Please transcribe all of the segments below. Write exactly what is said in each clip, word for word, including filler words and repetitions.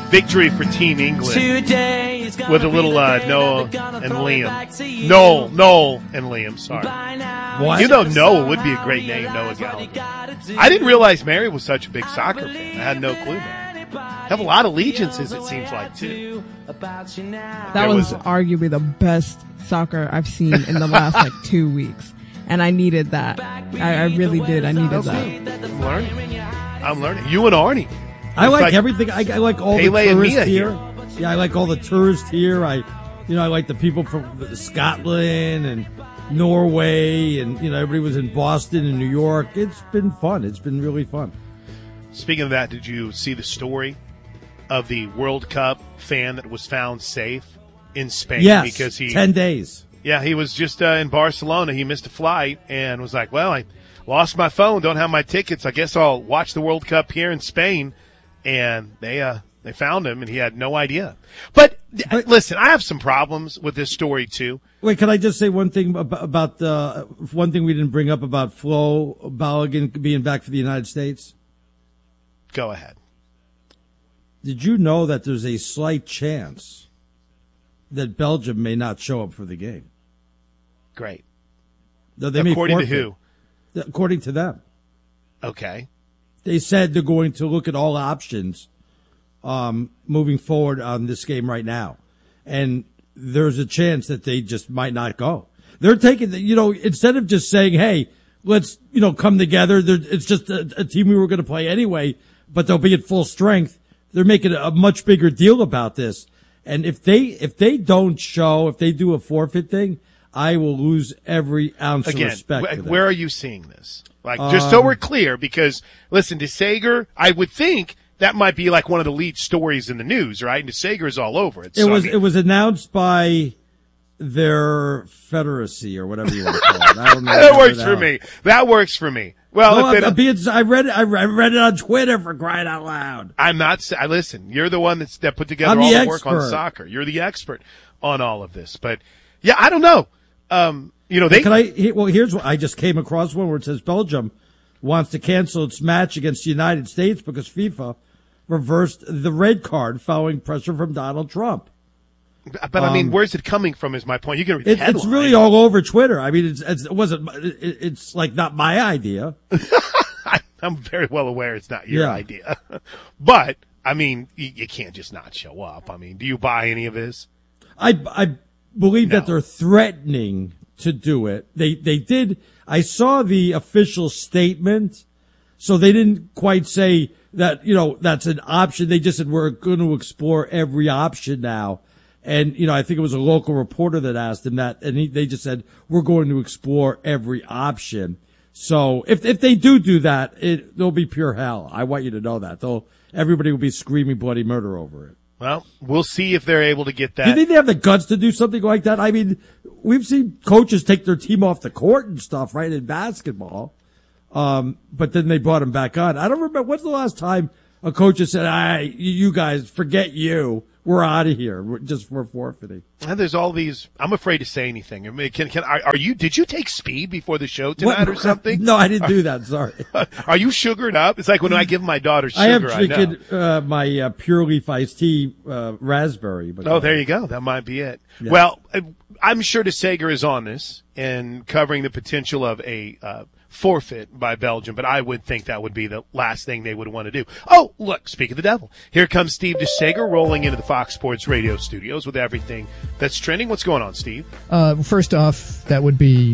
victory for Team England with a little uh, Noah and Liam. Noel, Noel and Liam, sorry. What? You know Noah would be a great name, Noah Gallagher. I didn't realize Mary was such a big soccer fan. I had no clue, man. Have a lot of allegiances, it seems like, too. That There was, was- arguably the best soccer I've seen in the last like two weeks. And I needed that. I, I really did. I needed that. I'm learning. I'm learning. You and Arnie. I It's like, like everything. I, I like all Pele the and tourists Mia here. here. Yeah, I like all the tourists here. I, you know, I like the people from Scotland and Norway, and you know, everybody was in Boston and New York. It's been fun. It's been really fun. Speaking of that, did you see the story of the World Cup fan that was found safe in Spain? Yes, because he ten days. Yeah, he was just uh, in Barcelona. He missed a flight and was like, well, I lost my phone, don't have my tickets. I guess I'll watch the World Cup here in Spain. And they uh, they found him, and he had no idea. But, But- listen, I have some problems with this story, too. Wait, can I just say one thing about, about uh, one thing we didn't bring up about Flo Balogun being back for the United States? Go ahead. Did you know that there's a slight chance that Belgium may not show up for the game? Great. Though they may According to forfeit. who? According to them. Okay. They said they're going to look at all options um, moving forward on this game right now. And there's a chance that they just might not go. They're taking, the, you know, instead of just saying, hey, let's, you know, come together. They're, it's just a, a team we were going to play anyway, but they'll be at full strength. They're making a much bigger deal about this. And if they, if they don't show, if they do a forfeit thing, I will lose every ounce Again, of respect wh- for them. where are you seeing this? Like, just so we're clear, because, listen, DeSager, I would think that might be like one of the lead stories in the news, right? And DeSager is all over it. It So, I was mean, it was announced by their Federacy or whatever you want to call it. I don't know. that works for me. That works for me. Well, No, if they I, don't- I read it. I read it on Twitter for crying out loud. I'm not. sa- I listen. You're the one that's that put together I'm all the the work on expert. soccer. You're the expert on all of this. But yeah, I don't know. Um, you know, they. Can I? he- Well, here's what I just came across one where it says Belgium wants to cancel its match against the United States because FIFA reversed the red card following pressure from Donald Trump. But I mean, um, where's it coming from? Is my point. You can read the It, it's headline. really all over Twitter. I mean, it's, it's it wasn't. It, it's like not my idea. I, I'm very well aware it's not your Yeah. idea. But I mean, you, you can't just not show up. I mean, do you buy any of this? I, I believe No. that they're threatening to do it. They they did. I saw the official statement, so they didn't quite say that, you know, that's an option. They just said we're going to explore every option now. And, you know, I think it was a local reporter that asked him that, and he, they just said we're going to explore every option. So if if they do do that, it there'll be pure hell. I want you to know that. They'll everybody will be screaming bloody murder over it. Well, we'll see if they're able to get Do you that. think they have the guts to do something like that? I mean, we've seen coaches take their team off the court and stuff, right, in basketball. Um, but then they brought them back on. I don't remember, when's the last time a coach has said, "All right, you guys, forget you. We're out of here. We're just for forfeiting." And there's all these. I'm afraid to say anything. I mean, can can are, are you? Did you take speed before the show tonight What- or something? No, I didn't do that. Sorry. Are you sugared up? It's like when I give my daughter sugar. I am I know. drinking uh, my uh, Pure Leaf iced tea, uh, raspberry. But Oh, there you go. That might be it. Well, I'm sure DeSager is on this and covering the potential of a uh, forfeit by Belgium, but I would think that would be the last thing they would want to do. Oh, look, speak of the devil. Here comes Steve DeSager rolling into the Fox Sports Radio studios with everything that's trending. What's going on, Steve? Uh, first off, that would be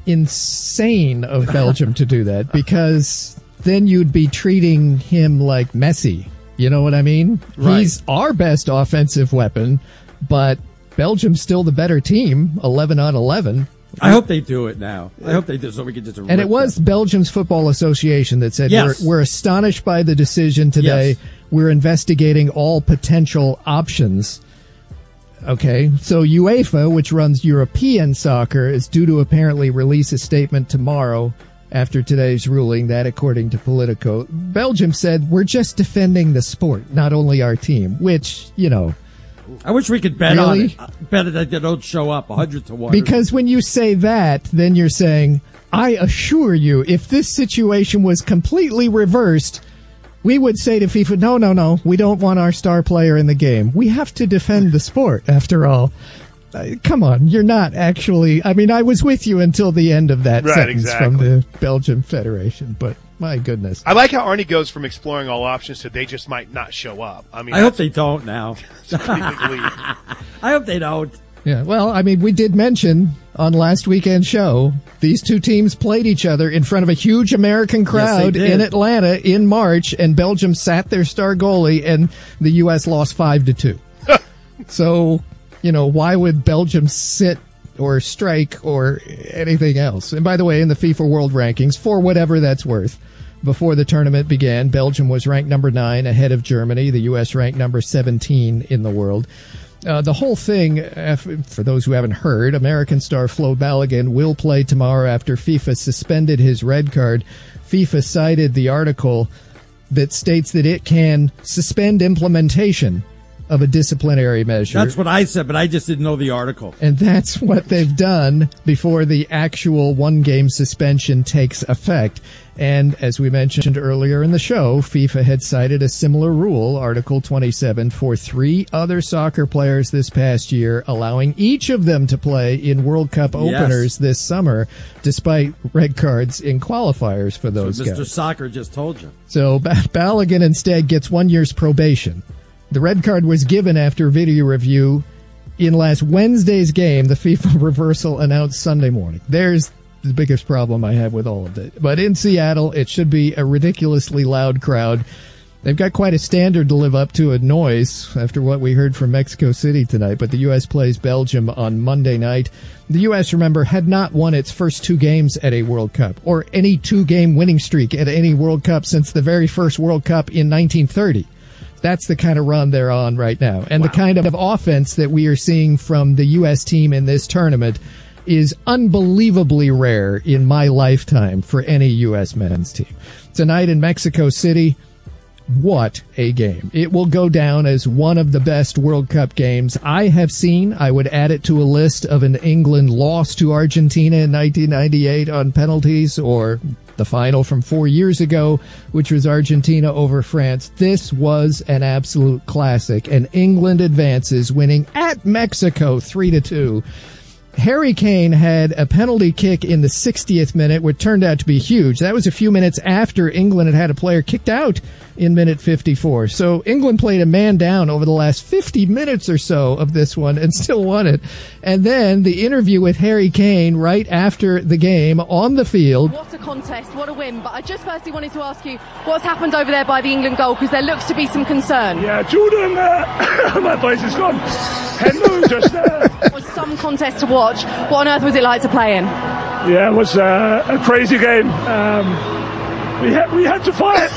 insane of Belgium to do that, because then you'd be treating him like Messi. You know what I mean? Right. He's our best offensive weapon, but Belgium's still the better team, eleven on eleven. I hope they do it now. I hope they do so we can just. And it was Belgium's Football Association that said, Yes. we're, we're astonished by the decision today. Yes. We're investigating all potential options. Okay, so UEFA, which runs European soccer, is due to apparently release a statement tomorrow after today's ruling that, according to Politico, Belgium said, we're just defending the sport, not only our team, which, you know, I wish we could bet on Really? it. Uh, Bet that they don't show up, a hundred to one. because when you say that, then you're saying, I assure you, if this situation was completely reversed, we would say to FIFA, no, no, no, we don't want our star player in the game. We have to defend the sport, after all. Uh, come on, you're not actually... I mean, I was with you until the end of that right, sentence exactly. from the Belgian Federation, but my goodness. I like how Arnie goes from exploring all options to they just might not show up. I mean, I hope they don't now. I I hope they don't. Yeah, well, I mean, we did mention on last weekend's show, these two teams played each other in front of a huge American crowd yes, in Atlanta in March, and Belgium sat their star goalie, and the U S lost five to two. So, you know, why would Belgium sit or strike or anything else? And by the way, in the FIFA World Rankings, for whatever that's worth, before the tournament began, Belgium was ranked number nine ahead of Germany. The U S ranked number seventeen in the world. Uh, the whole thing, uh, for those who haven't heard, American star Flo Balogun will play tomorrow after FIFA suspended his red card. FIFA cited the article that states that it can suspend implementation of a disciplinary measure. That's what I said, but I just didn't know the article. And that's what they've done before the actual one-game suspension takes effect. And as we mentioned earlier in the show, FIFA had cited a similar rule, Article twenty-seven, for three other soccer players this past year, allowing each of them to play in World Cup openers yes. this summer, despite red cards in qualifiers for those so guys. Mister Soccer just told you. So Balogun instead gets one year's probation. The red card was given after video review in last Wednesday's game. The FIFA reversal announced Sunday morning. There's the biggest problem I have with all of it. But in Seattle, it should be a ridiculously loud crowd. They've got quite a standard to live up to at noise after what we heard from Mexico City tonight. But the U S plays Belgium on Monday night. The U S, remember, had not won its first two games at a World Cup or any two-game winning streak at any World Cup since the very first World Cup in nineteen thirty. That's the kind of run they're on right now. And wow. the kind of offense that we are seeing from the U S team in this tournament is unbelievably rare in my lifetime for any U S men's team. Tonight in Mexico City, what a game. It will go down as one of the best World Cup games I have seen. I would add it to a list of an England loss to Argentina in nineteen ninety-eight on penalties, or the final from four years ago, which was Argentina over France. This was an absolute classic, and England advances, winning at Mexico three to two. Harry Kane had a penalty kick in the sixtieth minute, which turned out to be huge. That was a few minutes after England had had a player kicked out in minute fifty-four. So England played a man down over the last fifty minutes or so of this one and still won it. And then the interview with Harry Kane right after the game on the field. What a contest, what a win. But I just firstly wanted to ask you what's happened over there by the England goal, because there looks to be some concern. Yeah, Jordan, uh, my voice is gone. Henry just uh... It was some contest to watch. What on earth was it like to play in? Yeah, it was uh, a crazy game. Um, we had we had to fight.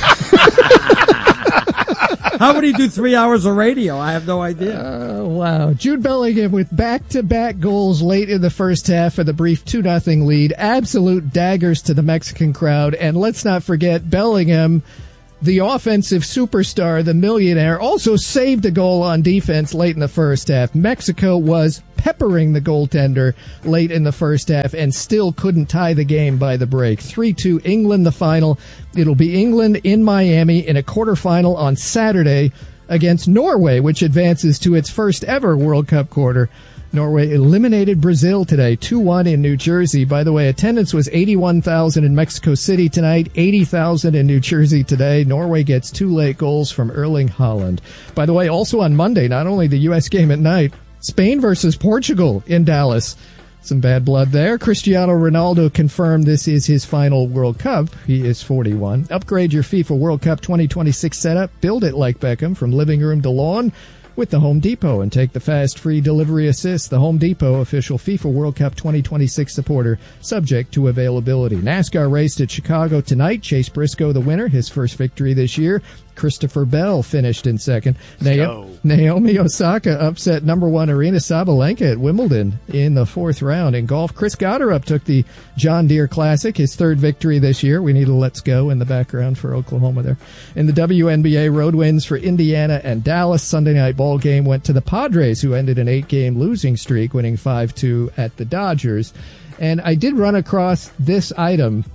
How would he do three hours of radio? I have no idea. Oh, wow. Jude Bellingham with back-to-back goals late in the first half for the brief two nothing lead. Absolute daggers to the Mexican crowd. And let's not forget, Bellingham, the offensive superstar, the millionaire, also saved a goal on defense late in the first half. Mexico was peppering the goaltender late in the first half and still couldn't tie the game by the break. three two England the final. It'll be England in Miami in a quarterfinal on Saturday against Norway, which advances to its first ever World Cup quarter. Norway eliminated Brazil today, two one in New Jersey. By the way, attendance was eighty-one thousand in Mexico City tonight, eighty thousand in New Jersey today. Norway gets two late goals from Erling Haaland. By the way, also on Monday, not only the U S game at night, Spain versus Portugal in Dallas. Some bad blood there. Cristiano Ronaldo confirmed this is his final World Cup. He is forty-one. Upgrade your FIFA World Cup twenty twenty-six setup. Build it like Beckham from living room to lawn with the Home Depot, and take the fast free delivery assist. The Home Depot, official FIFA World Cup twenty twenty-six supporter, subject to availability. NASCAR raced at Chicago tonight. Chase Briscoe the winner, his first victory this year. Christopher Bell finished in second. Na- Naomi Osaka upset number one Arina Sabalenka at Wimbledon in the fourth round. In golf, Chris Gotterup took the John Deere Classic, his third victory this year. We need a let's go in the background for Oklahoma there. In the W N B A, road wins for Indiana and Dallas. Sunday night ball game went to the Padres, who ended an eight-game losing streak, winning five two at the Dodgers. And I did run across this item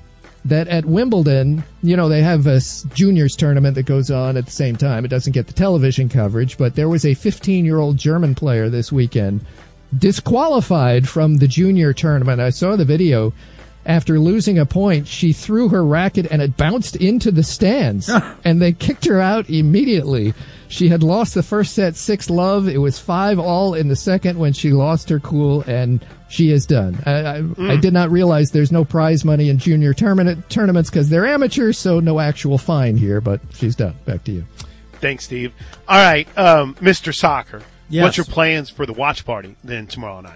that at Wimbledon, you know, they have a juniors tournament that goes on at the same time. It doesn't get the television coverage, but there was a fifteen-year-old German player this weekend disqualified from the junior tournament. I saw the video. After losing a point, she threw her racket and it bounced into the stands, and they kicked her out immediately. She had lost the first set six love. It was five all in the second when she lost her cool, and she is done. I, I, mm. I did not realize there's no prize money in junior tournament tournaments because they're amateurs, so no actual fine here, but she's done. Back to you. Thanks, Steve. All right, um, Mister Soccer, yes. What's your plans for the watch party then tomorrow night?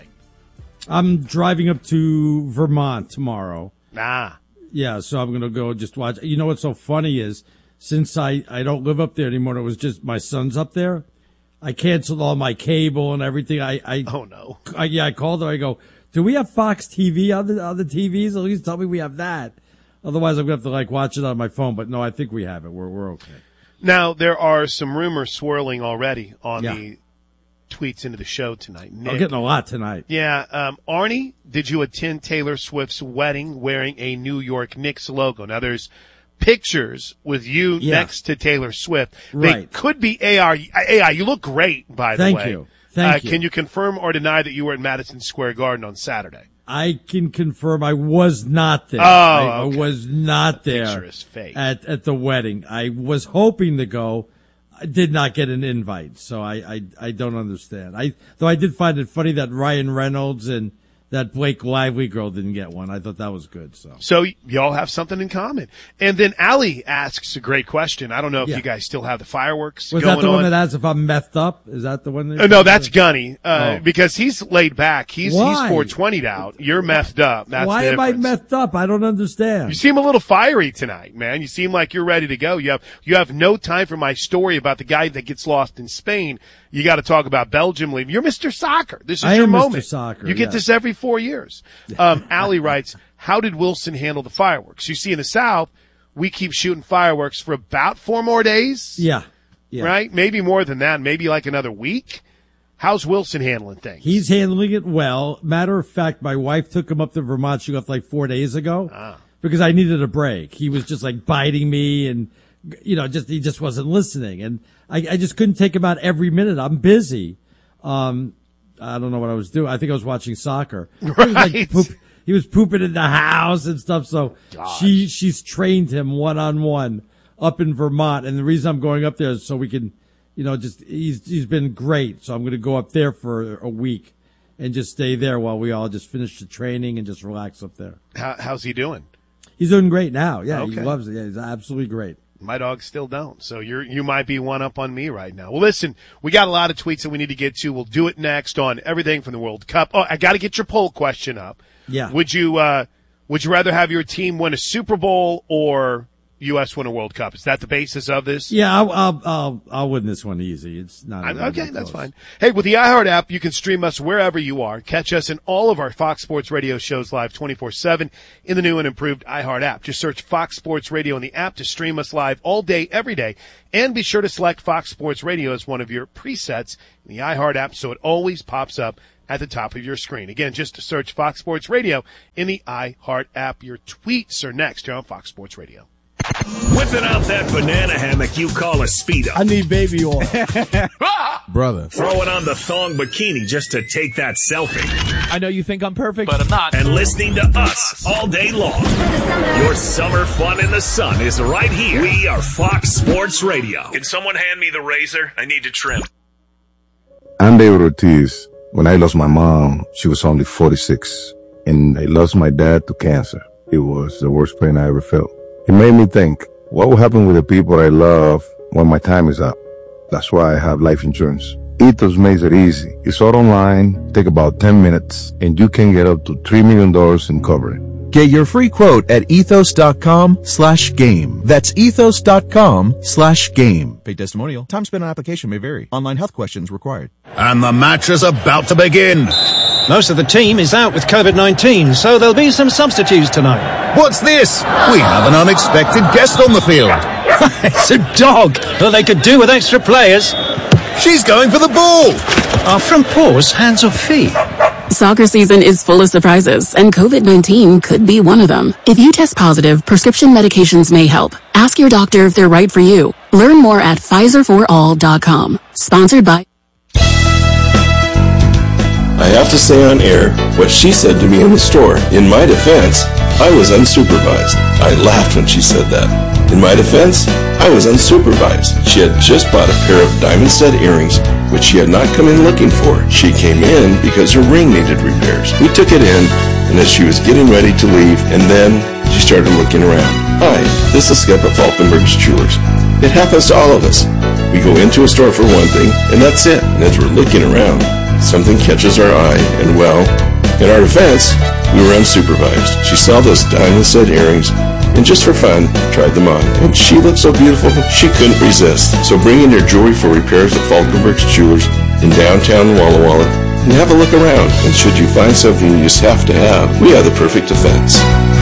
I'm driving up to Vermont tomorrow. Ah. Yeah, so I'm going to go just watch. You know what's so funny is, since I, I don't live up there anymore, it was just my son's up there, I canceled all my cable and everything. I, I Oh, no. I, yeah, I called her. I go, do we have Fox T V on the, on the T Vs? At least tell me we have that. Otherwise, I'm going to have to, like, watch it on my phone. But, no, I think we have it. We're, we're okay. Now, there are some rumors swirling already on yeah. the tweets into the show tonight. Nick, I'm getting a lot tonight. Yeah. Um, Arnie, did you attend Taylor Swift's wedding wearing a New York Knicks logo? Now, there's pictures with you yeah. next to Taylor Swift. Right. They could be A I. A I, you look great, by the Thank way. you. Thank uh, you. Can you confirm or deny that you were at Madison Square Garden on Saturday? I can confirm I was not there. Oh, I, okay. I was not The there picture is fake. at at the wedding. I was hoping to go. I did not get an invite, so I, I, I don't understand. I though I did find it funny that Ryan Reynolds and that Blake Lively girl didn't get one. I thought that was good. So, so y'all have something in common. And then Allie asks a great question. I don't know if yeah. you guys still have the fireworks was going that the on. one that asks if I'm methed up? Is that the one? That Uh, no, that's Gunny, uh, Oh. because he's laid back. He's Why? he's four twenty'd out. You're methed up. That's Why the am I difference. methed up? I don't understand. You seem a little fiery tonight, man. You seem like you're ready to go. You have you have no time for my story about the guy that gets lost in Spain. You got to talk about Belgium leaving. You're Mister Soccer. This is I your am Mister moment. Soccer, You get yeah. this every four years. Um, Allie writes, how did Wilson handle the fireworks? You see, in the South, we keep shooting fireworks for about four more days. Yeah, yeah. Right? Maybe more than that. Maybe like another week. How's Wilson handling things? He's handling it well. Matter of fact, my wife took him up to Vermont. She left like four days ago Ah. because I needed a break. He was just like biting me and, you know, just, he just wasn't listening. And I, I just couldn't take him out every minute. I'm busy. Um, I don't know what I was doing. I think I was watching soccer. He was, like, Right. poop, he was pooping in the house and stuff. So Gosh. she, she's trained him one on one up in Vermont. And the reason I'm going up there is so we can, you know, just, he's, he's been great. So I'm going to go up there for a week and just stay there while we all just finish the training and just relax up there. How, how's he doing? He's doing great now. Yeah. He Okay. loves it. Yeah. He's absolutely great. My dogs still don't. So you're, you might be one up on me right now. Well, listen, we got a lot of tweets that we need to get to. We'll do it next on everything from the World Cup. Oh, I got to get your poll question up. Yeah. Would you, uh, would you rather have your team win a Super Bowl or U S win a World Cup? Is that the basis of this? Yeah. I'll, I'll, I'll, I'll win this one easy. It's not. I'm- not okay, even that's close. fine. Hey, with the iHeart app, you can stream us wherever you are. Catch us in all of our Fox Sports Radio shows live twenty-four seven in the new and improved iHeart app. Just search Fox Sports Radio in the app to stream us live all day, every day. And be sure to select Fox Sports Radio as one of your presets in the iHeart app so it always pops up at the top of your screen. Again, just to search Fox Sports Radio in the iHeart app. Your tweets are next here on Fox Sports Radio. Whipping out that banana hammock you call a Speedo. I need baby oil. Brother. Throwing on the thong bikini just to take that selfie. I know you think I'm perfect, but I'm not. And listening to us all day long. Your summer fun in the sun is right here. We are Fox Sports Radio. Can someone hand me the razor? I need to trim. I'm David Ortiz. When I lost my mom, she was only forty-six. And I lost my dad to cancer. It was the worst pain I ever felt. It made me think, what will happen with the people I love when my time is up? That's why I have life insurance. Ethos makes it easy. It's all online, take about ten minutes, and you can get up to three million dollars in coverage. Get your free quote at ethos.com slash game. That's ethos.com slash game. Paid testimonial. Time spent on application may vary. Online health questions required. And the match is about to begin. Most of the team is out with COVID nineteen, so there'll be some substitutes tonight. What's this? We have an unexpected guest on the field. It's a dog. Well, they could do with extra players. She's going for the ball. Our front paws, hands or feet? Soccer season is full of surprises, and COVID nineteen could be one of them. If you test positive, prescription medications may help. Ask your doctor if they're right for you. Learn more at Pfizer for all dot com. Sponsored by... I have to say on air what she said to me in the store. In my defense, I was unsupervised. I laughed when she said that. In my defense, I was unsupervised. She had just bought a pair of diamond stud earrings, which she had not come in looking for. She came in because her ring needed repairs. We took it in, and as she was getting ready to leave, and then she started looking around. Hi, this is Skip at Falkenberg's Jewelers. It happens to all of us. We go into a store for one thing, and that's it. And as we're looking around, something catches our eye, and well, in our defense, we were unsupervised. She saw those diamond stud earrings, and just for fun, tried them on. And she looked so beautiful, she couldn't resist. So bring in your jewelry for repairs at Falkenberg's Jewelers in downtown Walla Walla, and have a look around. And should you find something you just have to have, we have the perfect defense.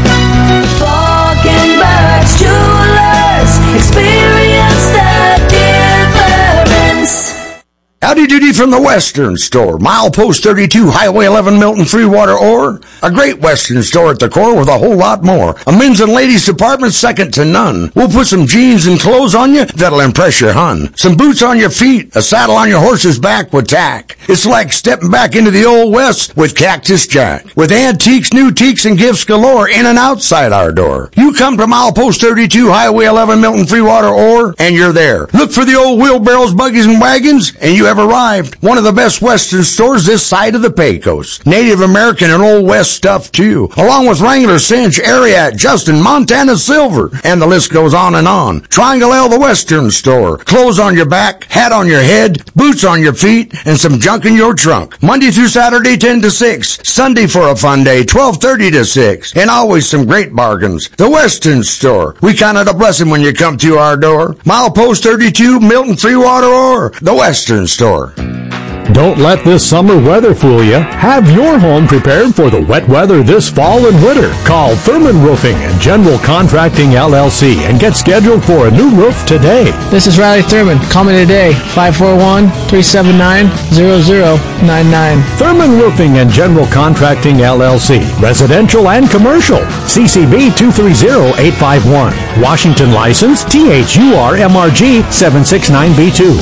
Falkenberg's Jewelers, experience the difference. Howdy doody from the Western Store. Milepost thirty-two, Highway eleven, Milton, Freewater, Ore. A great Western store at the core with a whole lot more. A men's and ladies department second to none. We'll put some jeans and clothes on you that'll impress your hun. Some boots on your feet, a saddle on your horse's back with tack. It's like stepping back into the Old West with Cactus Jack. With antiques, new teaks, and gifts galore in and outside our door. You come to Milepost thirty-two, Highway eleven, Milton, Freewater, Ore, and you're there. Look for the old wheelbarrows, buggies, and wagons, and you have arrived. One of the best Western stores this side of the Pecos. Native American and Old West stuff too, along with Wrangler, Cinch, Ariat, Justin, Montana Silver, and the list goes on and on. Triangle L, the Western Store. Clothes on your back, hat on your head, boots on your feet, and some junk in your trunk. Monday through Saturday, ten to six. Sunday for a fun day, twelve thirty to six. And always some great bargains. The Western Store. We count it a blessing when you come to our door. Milepost thirty-two, Milton, Freewater, or the Western Store. Don't let this summer weather fool you. Have your home prepared for the wet weather this fall and winter. Call Thurman Roofing and General Contracting L L C and get scheduled for a new roof today. This is Riley Thurman. Call me today, five four one, three seven nine, zero zero nine nine. Thurman Roofing and General Contracting L L C. Residential and commercial. C C B two three zero eight five one. Washington license T H U R M R G seven six nine B two.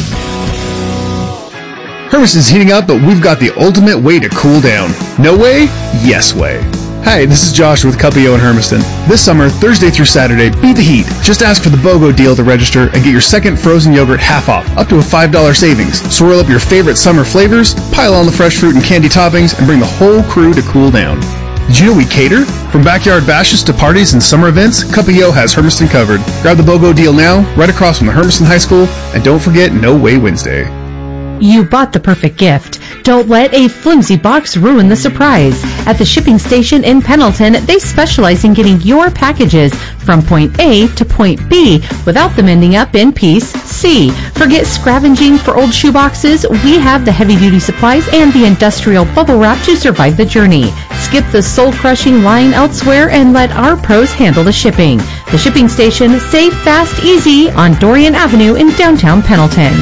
Hermiston's heating up, but we've got the ultimate way to cool down. No way? Yes way. Hi, this is Josh with Cupio in Hermiston. This summer, Thursday through Saturday, beat the heat. Just ask for the BOGO deal to register and get your second frozen yogurt half off, up to a five dollars savings. Swirl up your favorite summer flavors, pile on the fresh fruit and candy toppings, and bring the whole crew to cool down. Did you know we cater? From backyard bashes to parties and summer events, Cupio has Hermiston covered. Grab the BOGO deal now, right across from the Hermiston High School, and don't forget No Way Wednesday. You bought the perfect gift. Don't let a flimsy box ruin the surprise. At the shipping station in Pendleton, they specialize in getting your packages from point A to point B without them ending up in piece C. Forget scavenging for old shoeboxes. We have the heavy-duty supplies and the industrial bubble wrap to survive the journey. Skip the soul-crushing line elsewhere and let our pros handle the shipping. The shipping station, safe, fast, easy on Dorian Avenue in downtown Pendleton.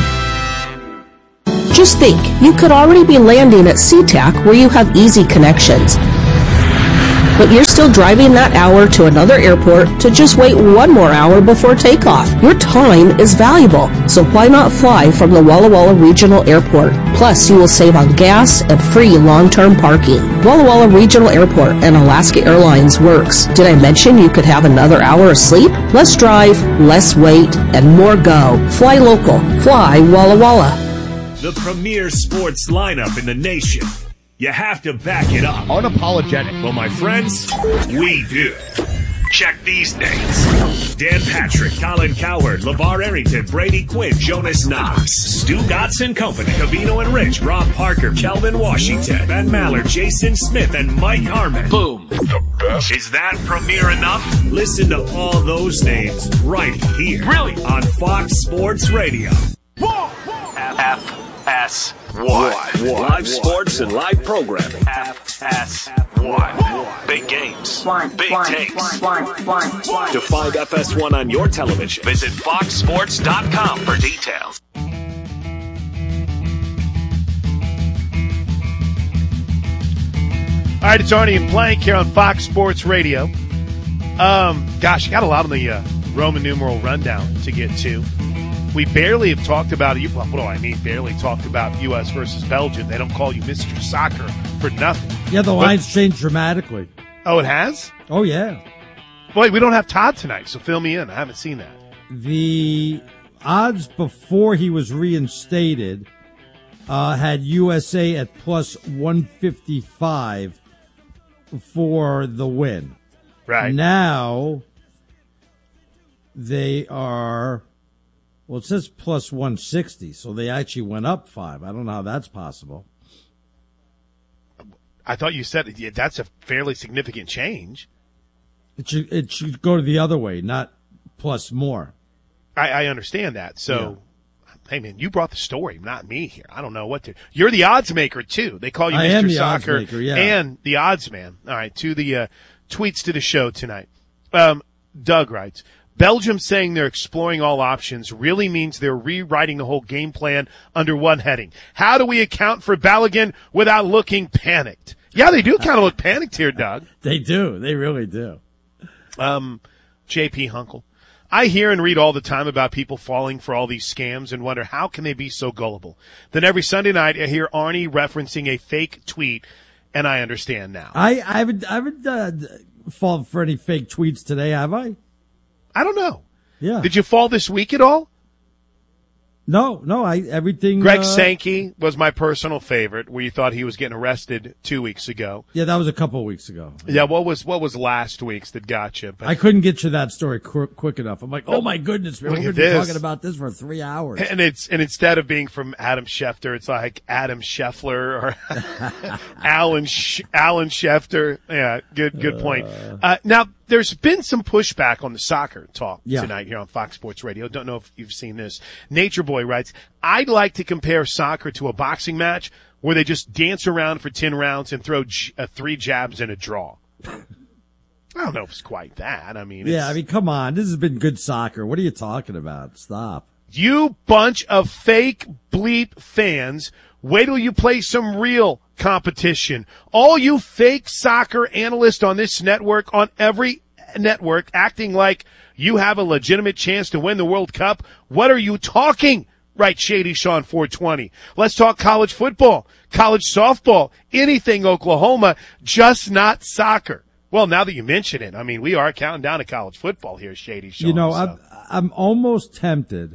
Just think, you could already be landing at SeaTac where you have easy connections. But you're still driving that hour to another airport to just wait one more hour before takeoff. Your time is valuable, so why not fly from the Walla Walla Regional Airport? Plus, you will save on gas and free long-term parking. Walla Walla Regional Airport and Alaska Airlines works. Did I mention you could have another hour of sleep? Less drive, less wait, and more go. Fly local. Fly Walla Walla. The premier sports lineup in the nation. You have to back it up. Unapologetic. Well, my friends, we do. Check these names. Dan Patrick, Colin Cowherd, LeVar Arrington, Brady Quinn, Jonas Knox, Stu Gotts and Company, Cavino and Rich, Rob Parker, Kelvin Washington, Ben Maller, Jason Smith, and Mike Harmon. Boom. The best. Is that premier enough? Listen to all those names right here. Really? On Fox Sports Radio. F S one. Live sports and live programming. F S one. Big games. Big takes. To find F S one on your television, visit fox sports dot com for details. right, it's Arnie and Blank here on Fox Sports Radio. Um, gosh, got a lot on the uh, Roman numeral rundown to get to. We barely have talked about it. Well, what do I mean? Barely talked about U S versus Belgium. They don't call you Mister Soccer for nothing. Yeah, the lines changed dramatically. Oh, it has? Oh, yeah. Boy, we don't have Todd tonight, so fill me in. I haven't seen that. The odds before he was reinstated uh, had U S A at plus one fifty-five for the win. Right. Now they are, well, it says plus one sixty, so they actually went up five. I don't know how that's possible. I thought you said yeah, that's a fairly significant change. It should, it should go the other way, not plus more. I, I understand that. So, yeah. Hey, man, you brought the story, not me here. I don't know what to. You're the odds maker, too. They call you I Mister am the Soccer odds maker, yeah. and the odds man. All right, to the uh, tweets to the show tonight. Um, Doug writes, Belgium saying they're exploring all options really means they're rewriting the whole game plan under one heading. How do we account for Balogun without looking panicked? Yeah, they do kind of look panicked here, Doug. They do. They really do. Um, J P Hunkel. I hear and read all the time about people falling for all these scams and wonder how can they be so gullible. Then every Sunday night I hear Arnie referencing a fake tweet, and I understand now. I, I haven't, I haven't uh, fallen for any fake tweets today, have I? I don't know. Yeah. Did you fall this week at all? No, no. I everything. Greg uh, Sankey was my personal favorite, where you thought he was getting arrested two weeks ago. Yeah, that was a couple of weeks ago. Yeah, what was what was last week's that got you? But I couldn't get you that story qu- quick enough. I'm like, oh my goodness, man, Look we're at going to be this. talking about this for three hours. And it's and instead of being from Adam Schefter, it's like Adam Scheffler or Alan Sh- Alan Schefter. Yeah, good good point. Uh, now there's been some pushback on the soccer talk Yeah. tonight here on Fox Sports Radio. Don't know if you've seen this. Nature Boy writes, I'd like to compare soccer to a boxing match where they just dance around for ten rounds and throw j- uh, three jabs and a draw. I don't know if it's quite that. I mean, it's, Yeah, I mean, come on. This has been good soccer. What are you talking about? Stop. you bunch of fake bleep fans, wait till you play some real competition. All you fake soccer analysts on this network, on every network, acting like you have a legitimate chance to win the World Cup. What are you talking? Right, Shady Sean four twenty. Let's talk college football, college softball, anything Oklahoma, just not soccer. Well, now that you mention it, I mean, we are counting down to college football here, Shady Sean. You know, so. I'm, I'm almost tempted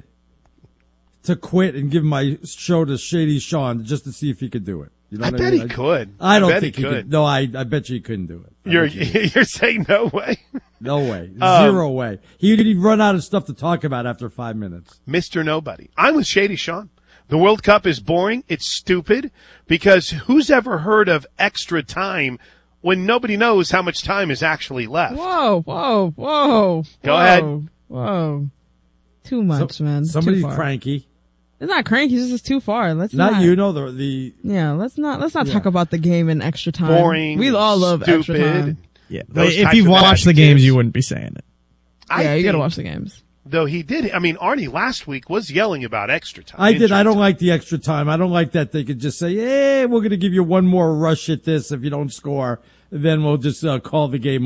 to quit and give my show to Shady Sean just to see if he could do it. You know I what bet I mean? he could. I don't I bet think he he could. could. No, I, I bet you he couldn't do it. I You're bet you he- you're saying no way? no way. Um, Zero way. He'd he'd run out of stuff to talk about after five minutes. Mister Nobody. I'm with Shady Sean. The World Cup is boring. It's stupid because who's ever heard of extra time when nobody knows how much time is actually left? Whoa, whoa, whoa. Go whoa, ahead. Whoa. Too much, So- man. Somebody's too far. cranky. It's not cranky. This is too far. Let's Not, not. you know the the. Yeah, let's not. Let's not Yeah. talk about the game in extra time. Boring. We all love extra stupid. time. Yeah, Those if types you of watched the adjectives. games, you wouldn't be saying it. I yeah, you gotta think, watch the games. Though he did. I mean, Arnie last week was yelling about extra time. I did. injury I don't time. like the extra time. I don't like that they could just say, "Hey, we're going to give you one more rush at this if you don't score." Then we'll just uh, call the game